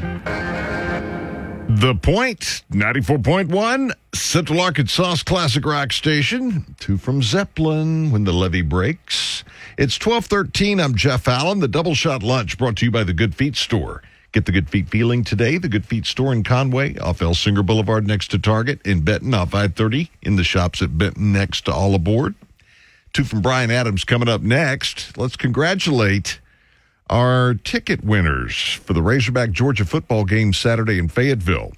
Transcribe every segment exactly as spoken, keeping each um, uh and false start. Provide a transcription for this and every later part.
The Point, ninety-four point one, Central Arkansas's classic rock station. Two from Zeppelin, When the Levee Breaks. It's twelve thirteen. I'm Jeff Allen. The Double Shot Lunch brought to you by the Good Feet Store. Get the Good Feet feeling today. The Good Feet Store in Conway, off Elsinger Boulevard next to Target. In Benton, off I thirty. In the shops at Benton next to All Aboard. Two from Brian Adams coming up next. Let's congratulate our ticket winners for the Razorback Georgia football game Saturday in Fayetteville.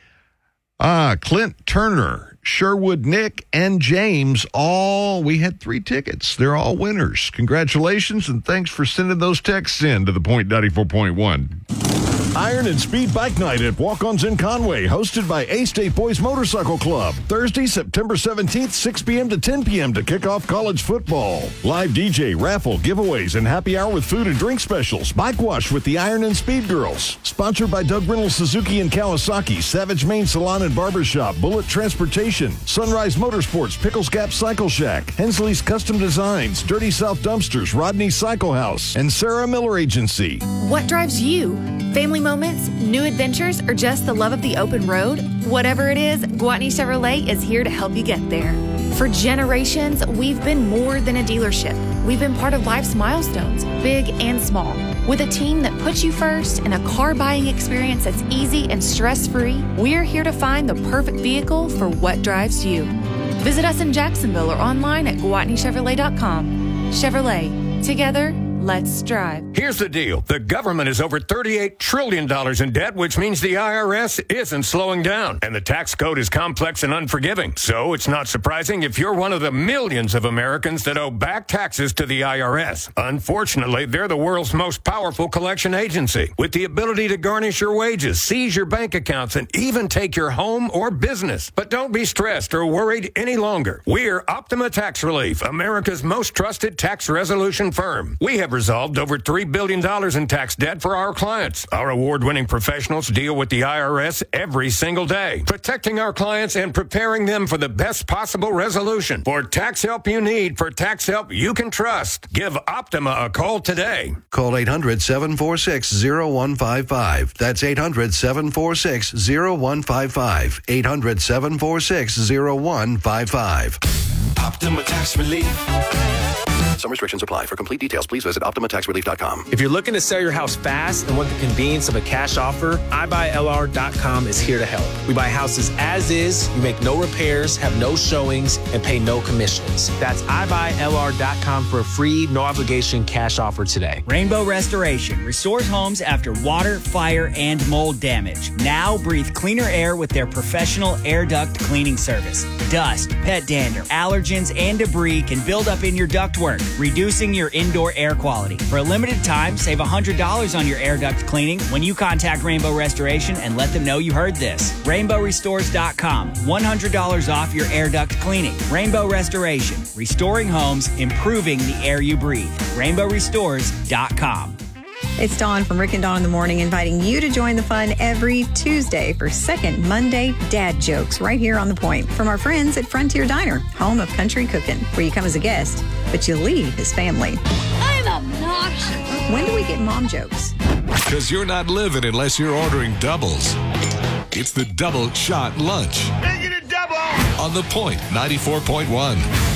Ah, Clint Turner, Sherwood Nick, and James, all, we had three tickets. They're all winners. Congratulations, and thanks for sending those texts in to the Point ninety-four point one. Iron and Speed Bike Night at Walk-Ons in Conway, hosted by A-State Boys Motorcycle Club. Thursday, September seventeenth, six p.m. to ten p.m. to kick off college football. Live D J, raffle, giveaways, and happy hour with food and drink specials. Bike wash with the Iron and Speed Girls. Sponsored by Doug Reynolds Suzuki and Kawasaki, Savage Main Salon and Barbershop, Bullet Transportation, Sunrise Motorsports, Pickles Gap Cycle Shack, Hensley's Custom Designs, Dirty South Dumpsters, Rodney Cycle House, and Sarah Miller Agency. What drives you? Family moments, new adventures, or just the love of the open road? Whatever it is, Gwatney Chevrolet is here to help you get there. For generations, we've been more than a dealership. We've been part of life's milestones, big and small. With a team that puts you first and a car buying experience that's easy and stress-free, we're here to find the perfect vehicle for what drives you. Visit us in Jacksonville or online at Gwatney Chevrolet dot com. Chevrolet, together, let's drive. Here's the deal. The government is over thirty-eight trillion dollars in debt, which means the I R S isn't slowing down. And the tax code is complex and unforgiving. So it's not surprising if you're one of the millions of Americans that owe back taxes to the I R S. Unfortunately, they're the world's most powerful collection agency, with the ability to garnish your wages, seize your bank accounts, and even take your home or business. But don't be stressed or worried any longer. We're Optima Tax Relief, America's most trusted tax resolution firm. We have resolved over three billion dollars in tax debt for our clients. Our award-winning professionals deal with the I R S every single day, protecting our clients and preparing them for the best possible resolution. For tax help you need, for tax help you can trust, give Optima a call today. Call eight hundred, seven four six, zero one five five. That's eight hundred, seven four six, zero one five five. eight hundred, seven four six, zero one five five. Optima Tax Relief. Some restrictions apply. For complete details, please visit Optima Tax Relief dot com. If you're looking to sell your house fast and want the convenience of a cash offer, I buy L R dot com is here to help. We buy houses as is, you make no repairs, have no showings, and pay no commissions. That's I buy L R dot com for a free, no obligation cash offer today. Rainbow Restoration restores homes after water, fire, and mold damage. Now breathe cleaner air with their professional air duct cleaning service. Dust, pet dander, allergens, and debris can build up in your ductwork, reducing your indoor air quality. For a limited time, save one hundred dollars on your air duct cleaning when you contact Rainbow Restoration and let them know you heard this. rainbow restores dot com. one hundred dollars off your air duct cleaning. Rainbow Restoration. Restoring homes, improving the air you breathe. rainbow restores dot com. It's Dawn from Rick and Dawn in the Morning, inviting you to join the fun every Tuesday for Second Monday Dad Jokes right here on The Point from our friends at Frontier Diner, home of country cooking, where you come as a guest, but you leave as family. I'm obnoxious. When do we get mom jokes? Because you're not living unless you're ordering doubles. It's the Double Shot Lunch. Make it a double! On The Point ninety-four point one.